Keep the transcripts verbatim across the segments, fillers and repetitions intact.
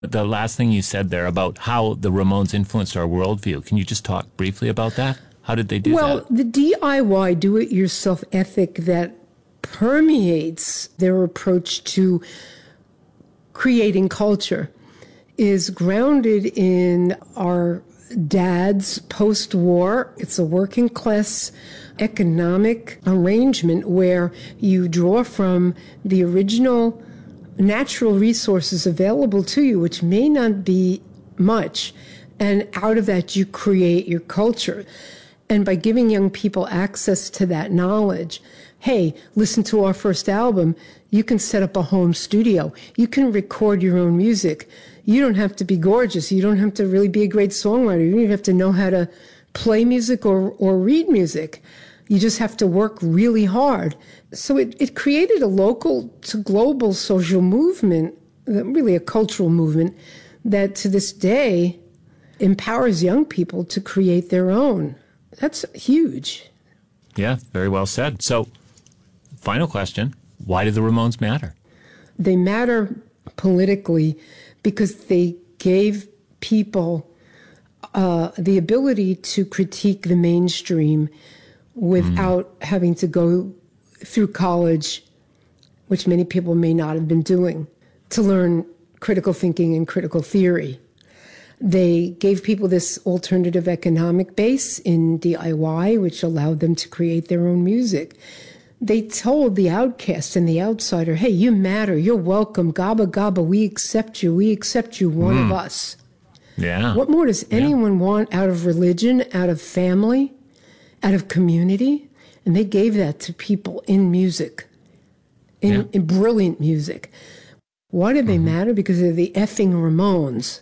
The last thing you said there about how the Ramones influenced our worldview, can you just talk briefly about that? How did they do well, that? Well, the D I Y, do-it-yourself ethic that permeates their approach to creating culture is grounded in our dad's post-war. It's a working class economic arrangement where you draw from the original natural resources available to you, which may not be much, and out of that you create your culture. And by giving young people access to that knowledge, hey, listen to our first album, you can set up a home studio. You can record your own music. You don't have to be gorgeous. You don't have to really be a great songwriter. You don't even have to know how to play music or, or read music. You just have to work really hard. So it, it created a local to global social movement, really a cultural movement, that to this day empowers young people to create their own. That's huge. Yeah, very well said. So, final question. Why do the Ramones matter? They matter politically because they gave people uh, the ability to critique the mainstream without mm. having to go through college, which many people may not have been doing, to learn critical thinking and critical theory. They gave people this alternative economic base in D I Y, which allowed them to create their own music. They told the outcast and the outsider, hey, you matter, you're welcome, gabba gabba, we accept you, we accept you, one mm. of us. Yeah. What more does anyone yeah. want out of religion, out of family, out of community? And they gave that to people in music, in, yeah. in brilliant music. Why did they mm-hmm. matter? Because they're the effing Ramones.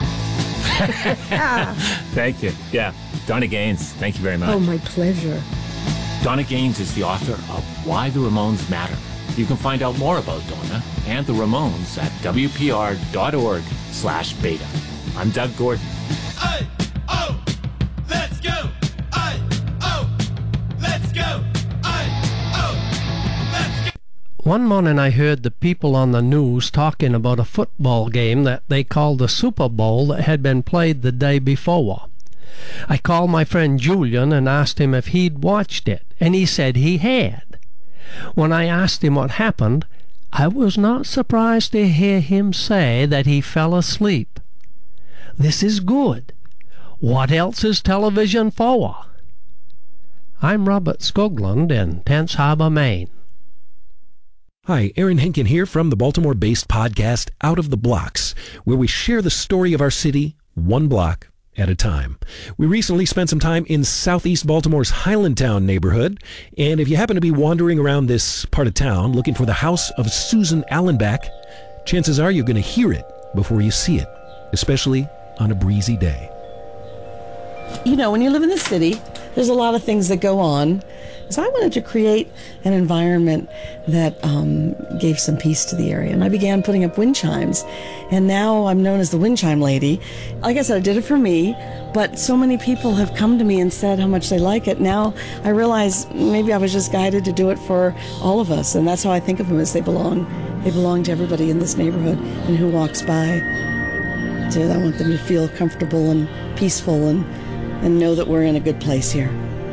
Thank you. Yeah. Donna Gaines, thank you very much. Oh, my pleasure. Donna Gaines is the author of Why the Ramones Matter. You can find out more about Donna and the Ramones at wpr.org slash beta. I'm Doug Gordon. I, oh, let's go. I, oh, let's go. I, oh, let's go. One morning I heard the people on the news talking about a football game that they called the Super Bowl that had been played the day before. I called my friend Julian and asked him if he'd watched it, and he said he had. When I asked him what happened, I was not surprised to hear him say that he fell asleep. This is good. What else is television for? I'm Robert Skoglund in Tense Harbor, Maine. Hi, Aaron Henkin here from the Baltimore-based podcast Out of the Blocks, where we share the story of our city one block at a time. We recently spent some time in southeast Baltimore's Highlandtown neighborhood, and if you happen to be wandering around this part of town looking for the house of Susan Allenbach, chances are you're going to hear it before you see it, especially on a breezy day. You know, when you live in the city, there's a lot of things that go on. So I wanted to create an environment that um, gave some peace to the area. And I began putting up wind chimes. And now I'm known as the wind chime lady. Like I said, I did it for me, but so many people have come to me and said how much they like it. Now I realize maybe I was just guided to do it for all of us. And that's how I think of them, as they belong. They belong to everybody in this neighborhood and who walks by. So I want them to feel comfortable and peaceful and, and know that we're in a good place here.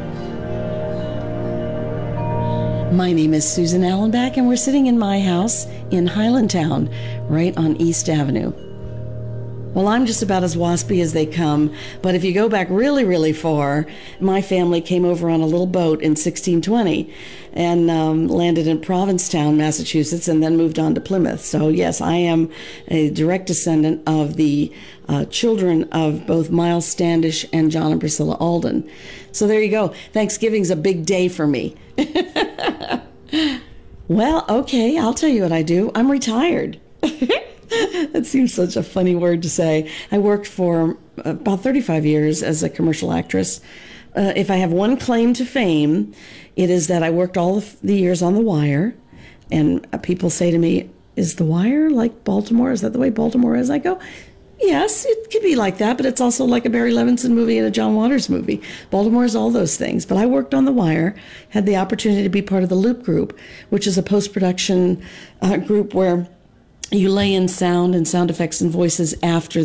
My name is Susan Allenbach, and we're sitting in my house in Highlandtown, right on East Avenue. Well, I'm just about as waspy as they come, but if you go back really, really far, my family came over on a little boat in sixteen twenty and um, landed in Provincetown, Massachusetts, and then moved on to Plymouth. So yes, I am a direct descendant of the uh, children of both Miles Standish and John and Priscilla Alden. So there you go. Thanksgiving's a big day for me. Well, okay, I'll tell you what I do. I'm retired. That seems such a funny word to say. I worked for about thirty-five years as a commercial actress. Uh, if I have one claim to fame, it is that I worked all of the years on The Wire. And uh, people say to me, is The Wire like Baltimore? Is that the way Baltimore is? I go, yes, it could be like that, but it's also like a Barry Levinson movie and a John Waters movie. Baltimore is all those things. But I worked on The Wire, had the opportunity to be part of the Loop Group, which is a post-production uh, group where you lay in sound and sound effects and voices after